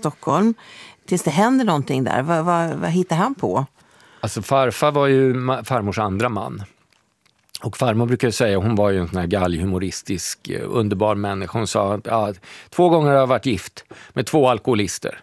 Stockholm. Tills det händer någonting där. Vad hittar han på? Alltså farfar var ju farmors andra man. Och farmor brukar säga, hon var ju en sån här galghumoristisk, underbar människa. Hon sa att 2 gånger har jag varit gift med 2 alkoholister.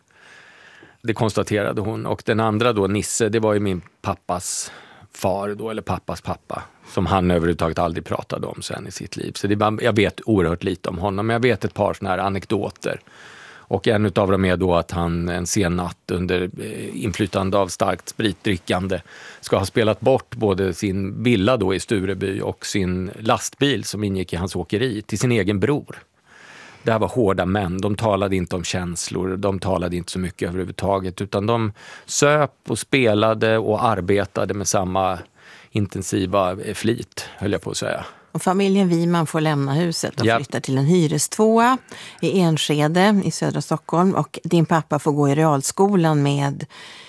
Det konstaterade hon. Och den andra då, Nisse, det var ju min pappas far då, eller pappas pappa. Som han överhuvudtaget aldrig pratade om sen i sitt liv. Så jag vet oerhört lite om honom. Men jag vet ett par såna här anekdoter. Och en utav dem är då att han en sen natt under inflytande av starkt spritdrickande ska ha spelat bort både sin villa då i Stureby och sin lastbil som ingick i hans åkeri till sin egen bror. Det här var hårda män, de talade inte om känslor, de talade inte så mycket överhuvudtaget, utan de söp och spelade och arbetade med samma intensiva flit, höll jag på att säga. Och familjen Wiman får lämna huset och flyttar till en hyrestvåa i Enskede i södra Stockholm. Och din pappa får gå i realskolan med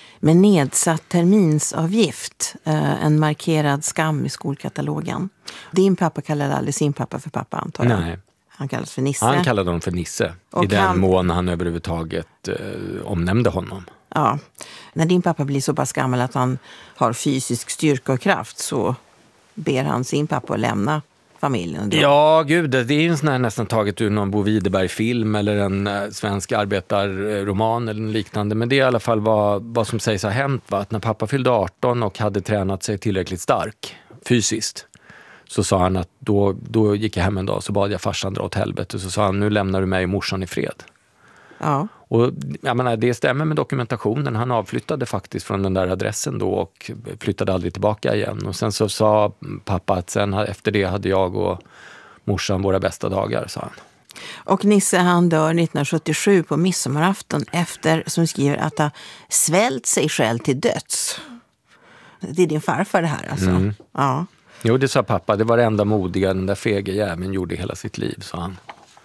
nedsatt terminsavgift. En markerad skam i skolkatalogen. Din pappa kallade aldrig sin pappa för pappa, antar jag. Nej. Han kallades för Nisse. Han kallade honom för Nisse. Och i den mån han överhuvudtaget omnämnde honom. Ja. När din pappa blir så pass gammal att han har fysisk styrka och kraft så ber han sin pappa att lämna familjen. Då. Ja, gud, det är ju en sån här nästan taget ur någon Bo Widerberg-film eller en svensk arbetarroman eller liknande. Men det är i alla fall vad som sägs ha hänt. Att när pappa fyllde 18 och hade tränat sig tillräckligt stark fysiskt, så sa han att då gick jag hem en dag så bad jag farsan dra åt helvete. Så sa han, nu lämnar du mig och morsan i fred. Ja. Och jag menar, det stämmer med dokumentationen. Han avflyttade faktiskt från den där adressen då och flyttade aldrig tillbaka igen. Och sen så sa pappa att sen efter det hade jag och morsan våra bästa dagar, sa han. Och Nisse, han dör 1977 på midsommarafton efter, som skriver, att ha svält sig själv till döds. Det är din farfar det här alltså. Mm. Ja. Jo, det sa pappa. Det var det enda modiga den där fege jäveln gjorde i hela sitt liv, sa han.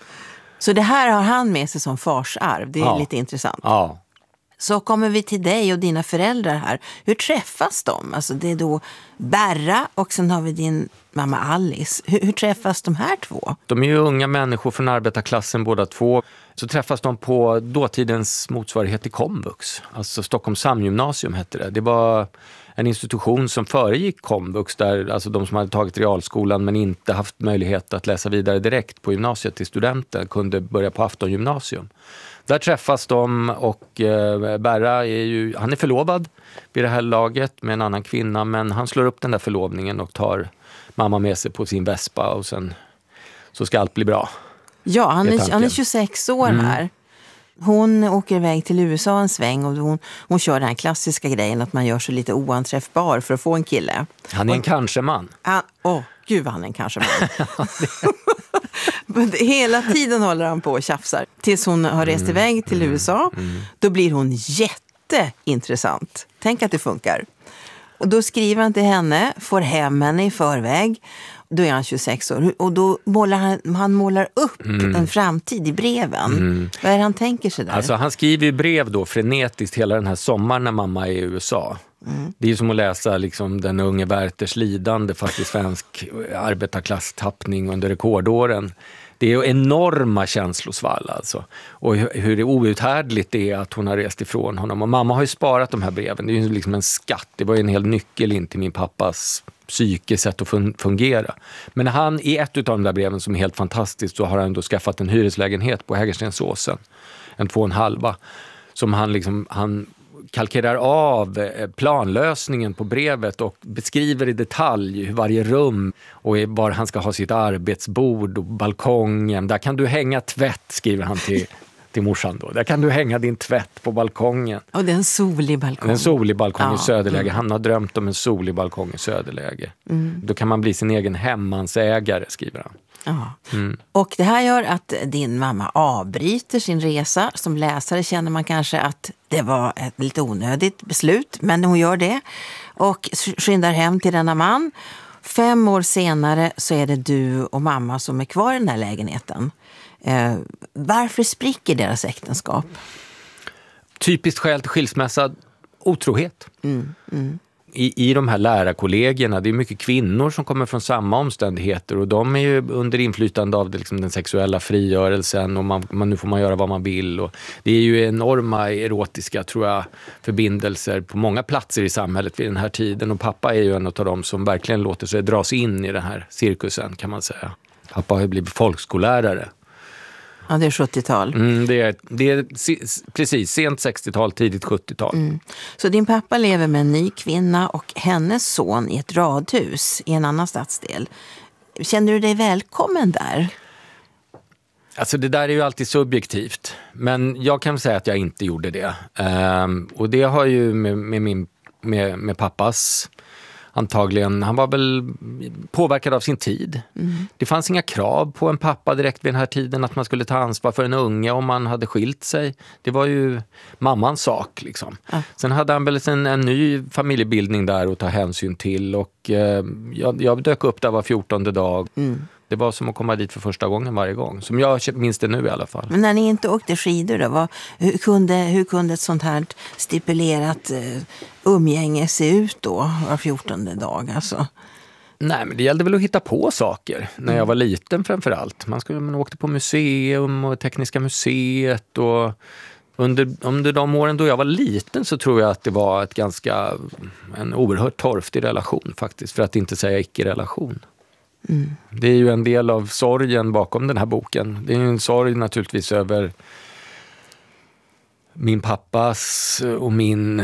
Så det här har han med sig som farsarv. Det är lite intressant. Ja. Så kommer vi till dig och dina föräldrar här. Hur träffas de? Alltså det är då Berra och sen har vi din mamma Alice. Hur träffas de här två? De är ju unga människor från arbetarklassen båda två. Så träffas de på dåtidens motsvarighet till komvux. Alltså Stockholms samgymnasium hette det. Det var en institution som föregick komvux, där alltså de som hade tagit realskolan men inte haft möjlighet att läsa vidare direkt på gymnasiet till studenter kunde börja på aftongymnasium. Där träffas de och Berra han är förlovad vid det här laget med en annan kvinna, men han slår upp den där förlovningen och tar mamma med sig på sin Vespa och sen så ska allt bli bra. Ja, han är 26 år här. Hon åker iväg till USA en sväng och hon kör den här klassiska grejen att man gör sig lite oanträffbar för att få en kille. Han är en kanske-man. Gud vad han är en kanske-man. Hela tiden håller han på och tjafsar. Tills hon har rest iväg till USA. Då blir hon jätteintressant. Tänk att det funkar. Och då skriver han till henne, får hem henne i förväg. Då är han 26 år. Och då målar han målar upp en framtid i breven. Vad är det han tänker sig där? Alltså han skriver ju brev då frenetiskt hela den här sommaren när mamma är i USA. Det är ju som att läsa liksom den unge Werthers lidande fast i svensk arbetarklasstappning under rekordåren. Det är ju enorma känslosvall alltså. Och hur det outhärdligt det är att hon har rest ifrån honom. Och mamma har ju sparat de här breven. Det är ju liksom en skatt. Det var ju en hel nyckel in till min pappas psykesätt att fungera. Men han, i ett av de där breven som är helt fantastiskt, så har han då skaffat en hyreslägenhet på Hägerstensåsen. En 2,5. Som han kalkerar av planlösningen på brevet och beskriver i detalj hur varje rum och var han ska ha sitt arbetsbord och balkongen. Där kan du hänga tvätt, skriver han till morsan då. Där kan du hänga din tvätt på balkongen. Och det är en solig balkong. En solig balkong i söderläge. Han har drömt om en solig balkong i söderläge. Då kan man bli sin egen hemmansägare, skriver han. Ja. Och det här gör att din mamma avbryter sin resa. Som läsare känner man kanske att det var ett lite onödigt beslut, men hon gör det och skyndar hem till denna man. 5 år senare så är det du och mamma som är kvar i den här lägenheten. Varför spricker deras äktenskap? Typiskt skäl till skilsmässa, otrohet. i de här lärarkollegierna, det är mycket kvinnor som kommer från samma omständigheter och de är ju under inflytande av det, liksom den sexuella frigörelsen och nu får man göra vad man vill. Och det är ju enorma erotiska, tror jag, förbindelser på många platser i samhället vid den här tiden och pappa är ju en av dem som verkligen låter sig dras in i den här cirkusen, kan man säga. Pappa har ju blivit folkskollärare. Ja, det är 70-tal. Det är precis sent 60-tal, tidigt 70-tal. Så din pappa lever med en ny kvinna och hennes son i ett radhus i en annan stadsdel. Känner du dig välkommen där? Alltså det där är ju alltid subjektivt. Men jag kan säga att jag inte gjorde det. Och det har ju med pappas... Antagligen, han var väl påverkad av sin tid. Det fanns inga krav på en pappa direkt vid den här tiden att man skulle ta ansvar för en unge om man hade skilt sig. Det var ju mammans sak liksom. Sen hade han väl en ny familjebildning där att ta hänsyn till och jag dök upp där var 14:e dag. Det var som att komma dit för första gången varje gång. Som jag minns det nu i alla fall. Men när ni inte åkte skidor då, hur kunde ett sånt här stipulerat umgänge se ut då var 14:e dag? Alltså? Nej, men det gällde väl att hitta på saker när jag var liten framförallt. Man åkte på museum och Tekniska museet och under de åren då jag var liten så tror jag att det var en oerhört torftig relation faktiskt, för att inte säga icke-relation. Det är ju en del av sorgen bakom den här boken. Det är ju en sorg naturligtvis över min pappas och min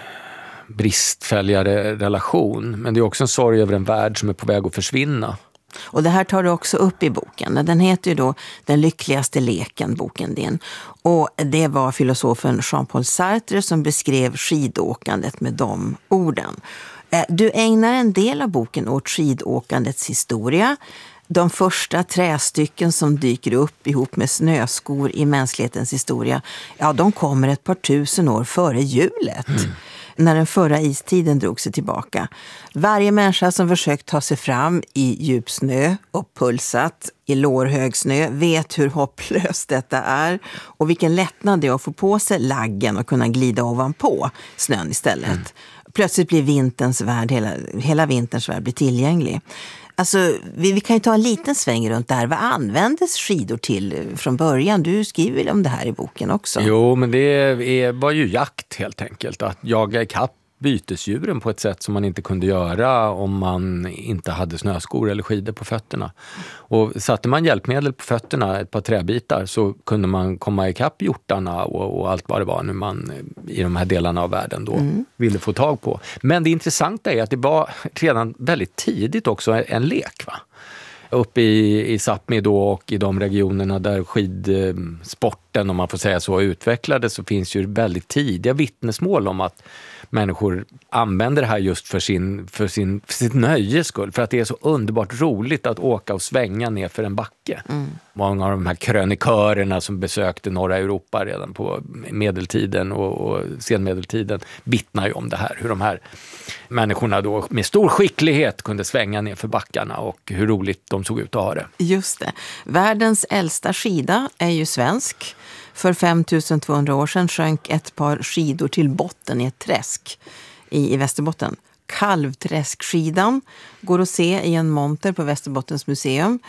bristfälliga relation. Men det är också en sorg över en värld som är på väg att försvinna. Och det här tar du också upp i boken. Den heter ju då Den lyckligaste leken, boken din. Och det var filosofen Jean-Paul Sartre som beskrev skidåkandet med de orden. Du ägnar en del av boken åt skidåkandets historia. De första trästycken som dyker upp ihop med snöskor i mänsklighetens historia, ja, de kommer ett par tusen år före hjulet. När den förra istiden drog sig tillbaka. Varje människa som försökt ta sig fram i djup snö och pulsat i lårhög snö vet hur hopplöst detta är och vilken lättnad det är att få på sig laggen och kunna glida ovanpå snön istället. Plötsligt blir hela vinterns värld blir tillgänglig. Alltså, vi kan ju ta en liten sväng runt där. Vad användes skidor till från början? Du skriver väl om det här i boken också? Jo, men det var ju jakt helt enkelt. Att jaga ikapp bytesdjuren på ett sätt som man inte kunde göra om man inte hade snöskor eller skidor på fötterna. Och satte man hjälpmedel på fötterna, ett par träbitar, så kunde man komma ikapp hjortarna och allt vad det var nu man i de här delarna av världen då ville få tag på. Men det intressanta är att det var redan väldigt tidigt också en lek, va? Uppe i Sápmi då och i de regionerna där skidsporten, om man får säga så, utvecklades, så finns ju väldigt tidiga vittnesmål om att människor använder det här just för sitt nöjes skull. För att det är så underbart roligt att åka och svänga ner för en backe. Många av de här krönikörerna som besökte norra Europa redan på medeltiden och senmedeltiden vittnar ju om det här. Hur de här människorna då med stor skicklighet kunde svänga ner för backarna och hur roligt de såg ut att ha det. Just det. Världens äldsta skida är ju svensk. För 5200 år sedan sjönk ett par skidor till botten i ett träsk i Västerbotten. Kalvträskskidan går att se i en monter på Västerbottens museum.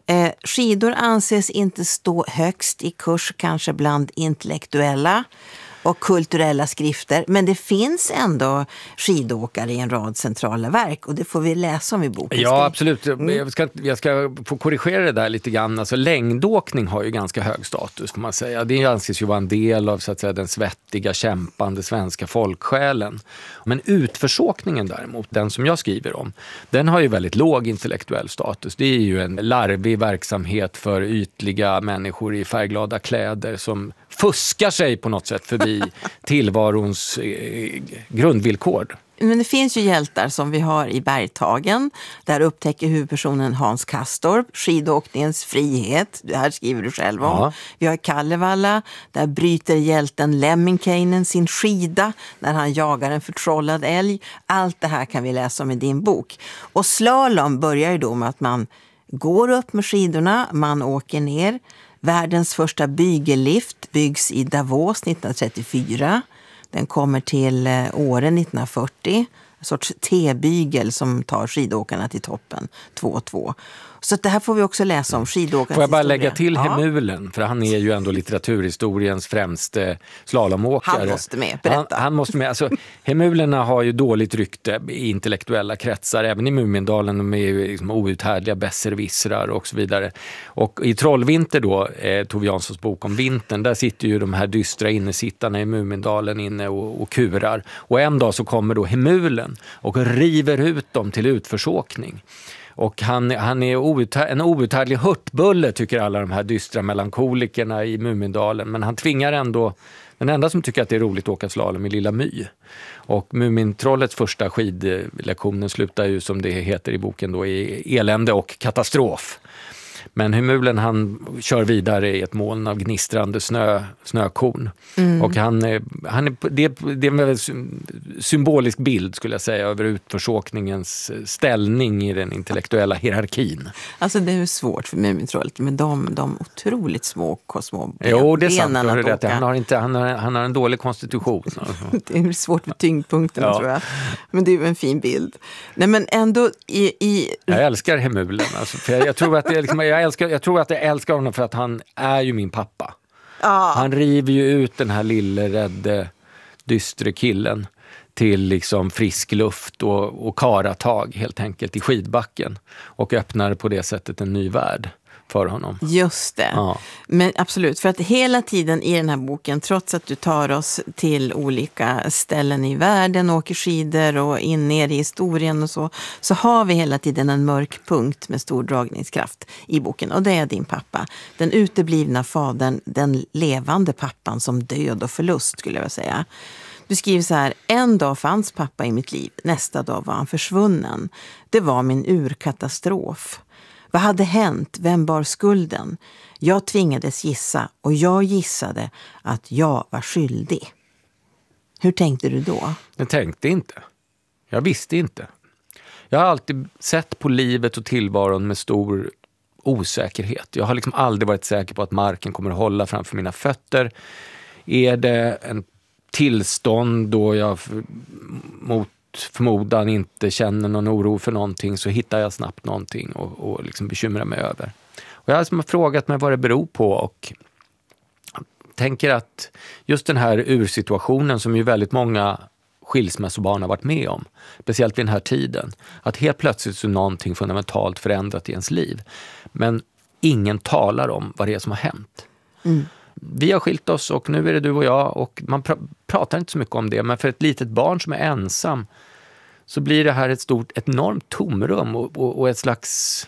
Skidor anses inte stå högst i kurs kanske bland intellektuella och kulturella skrifter. Men det finns ändå skidåkare i en rad centrala verk och det får vi läsa om i boken. Ja, absolut. Jag ska få korrigera det där lite grann. Alltså, längdåkning har ju ganska hög status, får man säga. Det anses ju vara en del av, så att säga, den svettiga, kämpande svenska folksjälen. Men utförsåkningen däremot, den som jag skriver om, den har ju väldigt låg intellektuell status. Det är ju en larvig verksamhet för ytliga människor i färgglada kläder som fuskar sig på något sätt förbi tillvarons grundvillkor. Men det finns ju hjältar som vi har i Bergtagen. Där upptäcker huvudpersonen Hans Kastorp skidåkningens frihet. Det här skriver du själv om. Ja. Vi har Kalevala. Där bryter hjälten Lemminkäinen sin skida när han jagar en förtrollad älg. Allt det här kan vi läsa om i din bok. Och slalom börjar ju då med att man går upp med skidorna, man åker ner. Världens första bygellift byggs i Davos 1934. Den kommer till Åre 1940. sorts T-bygel som tar skidåkarna till toppen 2-2. Så det här får vi också läsa om, skidåkarnas Får jag bara historia. lägga till Hemulen, för han är ju ändå litteraturhistoriens främste slalomåkare. Han måste med, berätta. Han måste med. Alltså, Hemulerna har ju dåligt rykte i intellektuella kretsar, även i Mumindalen. De är ju liksom outhärdliga besserwissrar och så vidare. Och i Trollvinter då, Tove Janssons bok om vintern, där sitter ju de här dystra innesittarna i Mumindalen inne och kurar. Och en dag så kommer då Hemulen och river ut dem till utförsåkning. Och han är en outhärdlig hurtbulle, tycker alla de här dystra melankolikerna i Mumindalen. Men han tvingar ändå, den enda som tycker att det är roligt att åka slalom är Lilla My. Och Mumintrollets första skidlektionen slutar ju, som det heter i boken, då, i elände och katastrof. Men Hemulen, han kör vidare i ett moln av gnistrande snökorn. Och det är en väldigt symbolisk bild, skulle jag säga, över utförsåkningens ställning i den intellektuella hierarkin. Alltså det är svårt för Mumintrollet med de otroligt små benen. Jo, det är sant. Han har en dålig konstitution. Det är svårt med tyngdpunkterna, tror jag. Men det är en fin bild. Nej, men ändå Jag älskar Hemulen. Alltså, för jag tror att det är liksom, jag tror att jag älskar honom för att han är ju min pappa. Han river ju ut den här lille rädde dystre killen till liksom frisk luft och karatag helt enkelt i skidbacken, och öppnar på det sättet en ny värld för honom. Just det. Ja. Men absolut, för att hela tiden i den här boken, trots att du tar oss till olika ställen i världen, åker skidor och in ner i historien och så har vi hela tiden en mörk punkt med stor dragningskraft i boken, och det är din pappa. Den uteblivna fadern, den levande pappan som död och förlust, skulle jag säga. Du skriver så här: en dag fanns pappa i mitt liv, nästa dag var han försvunnen. Det var min urkatastrof. Vad hade hänt? Vem bar skulden? Jag tvingades gissa, och jag gissade att jag var skyldig. Hur tänkte du då? Jag tänkte inte. Jag visste inte. Jag har alltid sett på livet och tillvaron med stor osäkerhet. Jag har liksom aldrig varit säker på att marken kommer att hålla framför mina fötter. Är det en tillstånd då jag mot förmodan inte känner någon oro för någonting, så hittar jag snabbt någonting och liksom bekymrar mig över. Och jag har liksom frågat mig vad det beror på, och tänker att just den här ursituationen som ju väldigt många skilsmässobarn har varit med om, speciellt vid den här tiden, att helt plötsligt så är någonting fundamentalt förändrat i ens liv, men ingen talar om vad det är som har hänt. Vi har skilt oss och nu är det du och jag, och man pratar inte så mycket om det, men för ett litet barn som är ensam så blir det här ett enormt tomrum och ett slags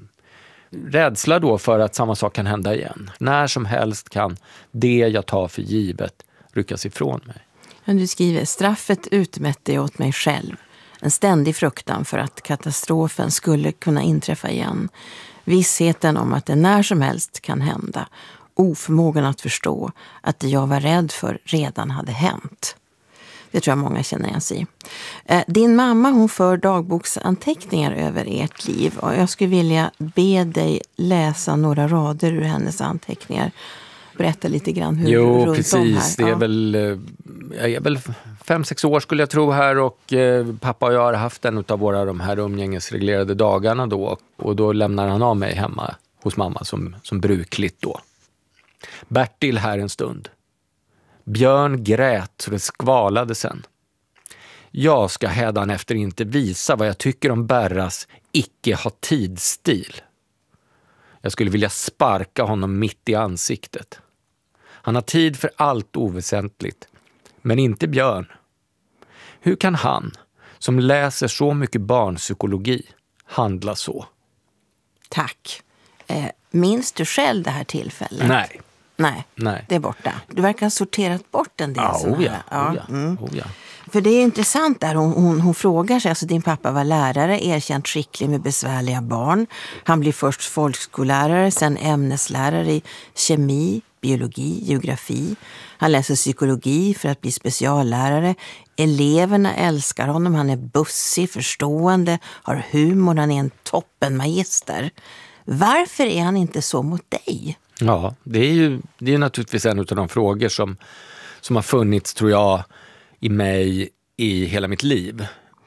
rädsla då för att samma sak kan hända igen. När som helst kan det jag tar för givet ryckas ifrån mig. Men du skriver: straffet utmätte jag åt mig själv. En ständig fruktan för att katastrofen skulle kunna inträffa igen. Vissheten om att det när som helst kan hända. Oförmågan att förstå att det jag var rädd för redan hade hänt. Det tror jag många känner igen sig i. Din mamma, hon för dagboksanteckningar över ert liv, och jag skulle vilja be dig läsa några rader ur hennes anteckningar. Berätta lite grann hur runt precis. om här. Det är väl, jag är väl 5-6 år skulle jag tro här, och pappa och jag har haft en av våra de här umgängesreglerade dagarna då, och då lämnar han av mig hemma hos mamma som brukligt då. Bertil här en stund. Björn grät så det skvalade sen. Jag ska hädan efter inte visa vad jag tycker om Berras icke ha tidsstil. Jag skulle vilja sparka honom mitt i ansiktet. Han har tid för allt oväsentligt, men inte Björn. Hur kan han, som läser så mycket barnpsykologi, handla så? Tack. Minns du själv det här tillfället? Nej, det är borta. Du verkar ha sorterat bort en del sådana här. För det är intressant där, hon frågar sig, alltså din pappa var lärare, erkänt skicklig med besvärliga barn. Han blir först folkskollärare, sen ämneslärare i kemi, biologi, geografi. Han läser psykologi för att bli speciallärare. Eleverna älskar honom, han är bussig, förstående, har humor, han är en toppenmagister. Varför är han inte så mot dig? Ja, det är naturligtvis en av de frågor som har funnits, tror jag, i mig i hela mitt liv.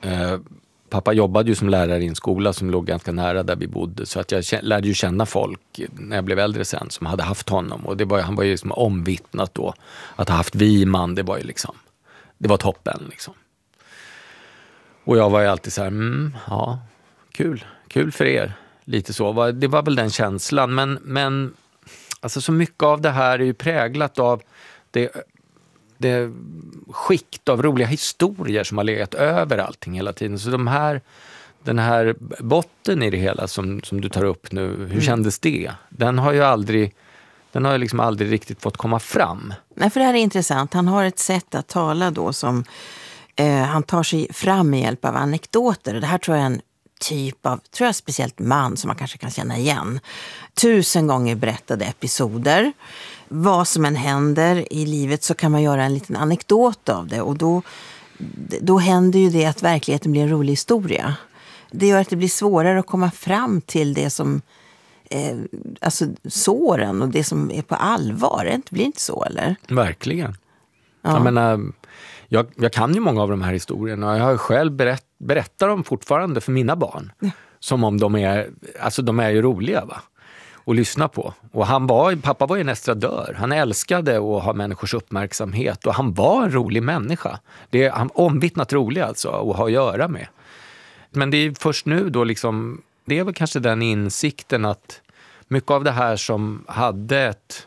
Pappa jobbade ju som lärare i en skola som låg ganska nära där vi bodde, så att jag lärde ju känna folk när jag blev äldre sen som hade haft honom, och han var ju liksom omvittnat då att ha haft Wiman, det var toppen liksom. Och jag var ju alltid så här, ja, kul för er, lite så. Det var väl den känslan, men alltså så mycket av det här är ju präglat av det skikt av roliga historier som har legat över allting hela tiden. Så den här botten i det hela som du tar upp nu, hur kändes det? Den har ju liksom aldrig riktigt fått komma fram. Nej, för det här är intressant. Han har ett sätt att tala då som han tar sig fram med hjälp av anekdoter. Och det här tror jag är en typ av, speciellt man som man kanske kan känna igen. 1000 gånger berättade episoder. Vad som än händer i livet så kan man göra en liten anekdot av det. Och då händer ju det att verkligheten blir en rolig historia. Det gör att det blir svårare att komma fram till det som alltså såren och det som är på allvar. Det blir inte så, eller? Verkligen. Ja. Jag menar, jag kan ju många av de här historierna och jag har själv berättar dem fortfarande för mina barn. Ja. Som om de är ju roliga, va? Och lyssna på. Och pappa var ju en estradör. Han älskade att ha människors uppmärksamhet och han var en rolig människa. Han omvittnat rolig alltså att ha att göra med. Men det är först nu då liksom, det är väl kanske den insikten att mycket av det här som hade ett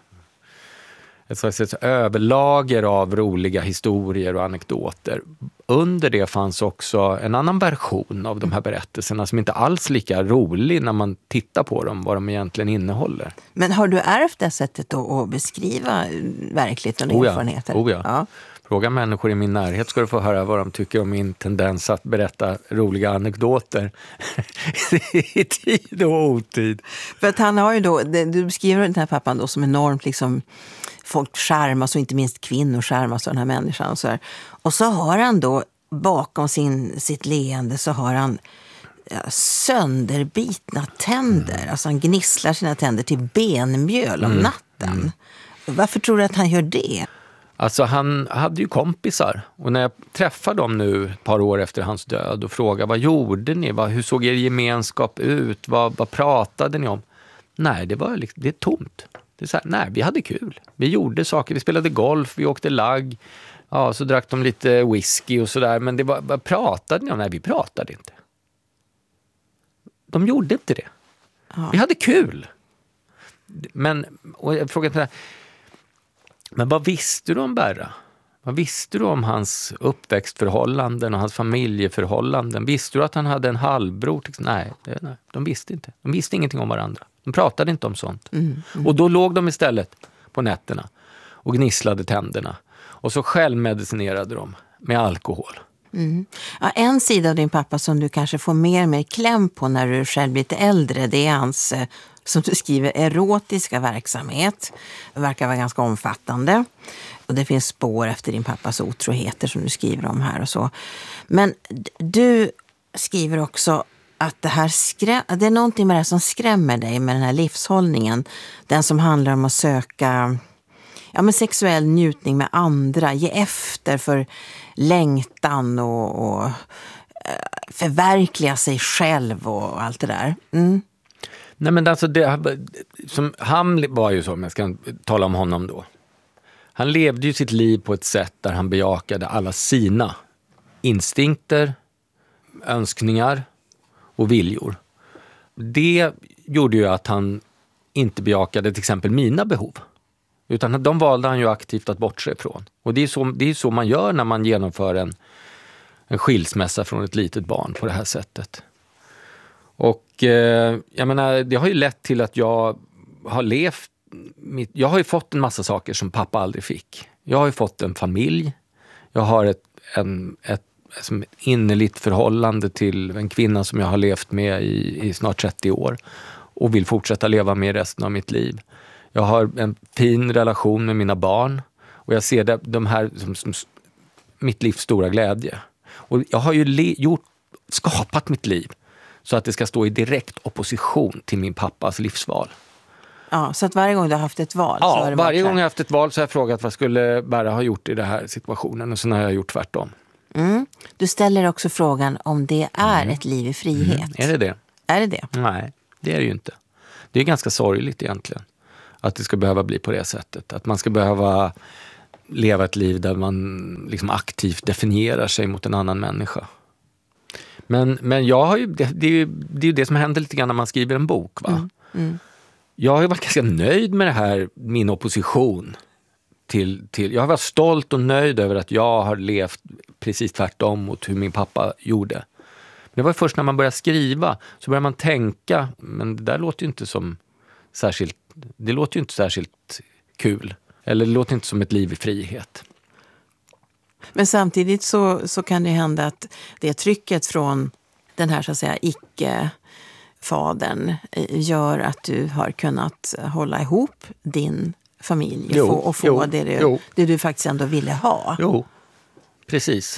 överlager av roliga historier och anekdoter. Under det fanns också en annan version av de här berättelserna som inte alls lika rolig när man tittar på dem, vad de egentligen innehåller. Men har du ärvt det sättet att beskriva verkligheten och erfarenheter? Oh ja. Fråga människor i min närhet ska du få höra vad de tycker om min tendens att berätta roliga anekdoter i tid och otid. För att han har ju då, du beskriver den här pappan då som enormt liksom, folk skärmas och inte minst kvinnor skärmas av den här människan. Och så har han då bakom sitt leende så har han sönderbitna tänder. Alltså han gnisslar sina tänder till benmjöl om natten. Varför tror du att han gör det? Alltså han hade ju kompisar och när jag träffar dem nu ett par år efter hans död och frågar vad gjorde ni? Hur såg er gemenskap ut? Vad pratade ni om? Nej, det är tomt. Det är så här, nej, vi hade kul. Vi gjorde saker, vi spelade golf, vi åkte lagg. Ja, så drack de lite whisky och sådär. Men vad pratade ni om? Nej, vi pratade inte. De gjorde inte det. Ja. Vi hade kul. Och jag frågade men vad visste du om Berra? Vad visste du om hans uppväxtförhållanden och hans familjeförhållanden? Visste du att han hade en halvbror? Nej, de visste inte. De visste ingenting om varandra. De pratade inte om sånt. Och då låg de istället på nätterna och gnisslade tänderna. Och så självmedicinerade de med alkohol. Ja, en sida av din pappa som du kanske får mer och mer kläm på när du själv blir lite äldre, det är hans, som du skriver, erotiska verksamhet. Det verkar vara ganska omfattande. Och det finns spår efter din pappas otroheter som du skriver om här och så. Men du skriver också att det är någonting med det här som skrämmer dig med den här livshållningen. Den som handlar om att söka sexuell njutning med andra, ge efter för längtan och förverkliga sig själv och allt det där. Nej, men alltså han var ju så, om jag ska tala om honom då. Han levde ju sitt liv på ett sätt där han bejakade alla sina instinkter, önskningar och viljor. Det gjorde ju att han inte bejakade till exempel mina behov. Utan de valde han ju aktivt att bortse ifrån. Och det är så man gör när man genomför en skilsmässa från ett litet barn på det här sättet. Och jag menar, det har ju lett till att jag har ju fått en massa saker som pappa aldrig fick. Jag har ju fått en familj. Jag har ett innerligt förhållande till en kvinna som jag har levt med i snart 30 år. Och vill fortsätta leva med resten av mitt liv. Jag har en fin relation med mina barn. Och jag ser de här som mitt livs stora glädje. Och jag har ju skapat mitt liv så att det ska stå i direkt opposition till min pappas livsval. Ja, så att varje gång du har haft ett val? Ja, så har det varje gång jag har haft ett val så har jag frågat vad skulle Berra ha gjort i den här situationen. Och sen har jag gjort tvärtom. Du ställer också frågan om det är ett liv i frihet. Är det det? Är det det? Nej, det är det ju inte. Det är ganska sorgligt egentligen. Att det ska behöva bli på det sättet. Att man ska behöva leva ett liv där man liksom aktivt definierar sig mot en annan människa. Men jag har ju, det är ju det som händer lite grann när man skriver en bok. Va? Jag har ju varit ganska nöjd med det här, min opposition. Jag har varit stolt och nöjd över att jag har levt precis tvärtom mot hur min pappa gjorde. Men det var först när man började skriva så började man tänka, men det där låter ju inte som det låter ju inte särskilt kul. Eller det låter inte som ett liv i frihet. Men samtidigt så kan det hända att det trycket från den här så att säga icke-fadern gör att du har kunnat hålla ihop din familj och få det du faktiskt ändå ville ha. Jo, precis.